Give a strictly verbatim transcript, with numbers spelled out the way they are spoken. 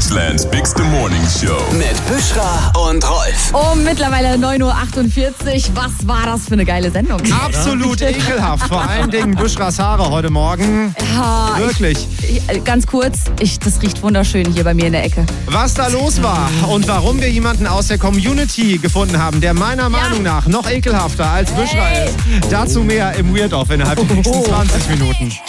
Deutschlands bigste Morning Show. Mit Büschra und Rolf. Oh, mittlerweile neun Uhr achtundvierzig. Was war das für eine geile Sendung? Absolut ekelhaft. Vor allen Dingen Büschras Haare heute Morgen. Ja, Wirklich. Ich, ich, ganz kurz, ich, das riecht wunderschön hier bei mir in der Ecke. Was da los war und warum wir jemanden aus der Community gefunden haben, der meiner Meinung nach noch ekelhafter als Büschra Hey. ist. Dazu mehr im Weird Off innerhalb der nächsten zwanzig Minuten.